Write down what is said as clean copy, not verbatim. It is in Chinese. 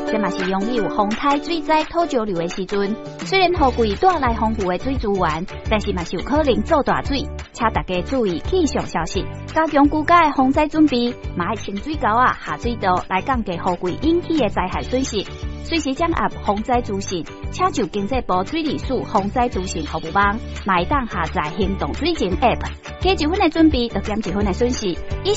这嘛是拥有风台水灾土石流的时阵。虽然雨季带来丰富的水资源，但是嘛是有可能做大水，请大家注意气象消息，加强居家的防灾准备，嘛要清水沟下水道来降低雨季引起的灾害损失。随时掌握防灾资讯，请就经济部水利署防灾资讯服务网，买当下载行动水情 App， 加1分的准备就减1分的损失。